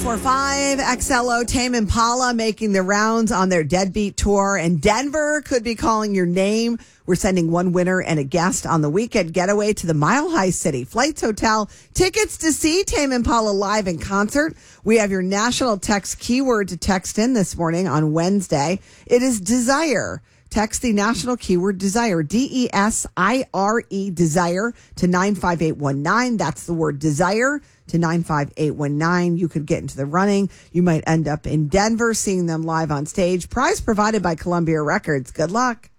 1045 XLO Tame Impala making the rounds on their Deadbeat tour, and Denver could be calling your name. We're sending one winner and a guest on the weekend getaway to the Mile High City. Flights, hotel, tickets to see Tame Impala live in concert. We have your national text keyword to text in this morning on Wednesday. It is desire. Text the national keyword desire, DESIRE, desire, to 95819. That's the word desire to 95819. You could get into the running. You might end up in Denver seeing them live on stage. Prize provided by Columbia Records. Good luck.